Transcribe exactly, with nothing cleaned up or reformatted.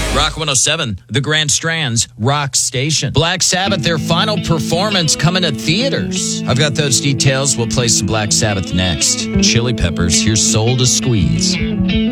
Rock one oh seven, the Grand Strand's Rock Station. Black Sabbath, their final performance coming to theaters. I've got those details. We'll play some Black Sabbath next. Chili Peppers, here's Soul to Squeeze.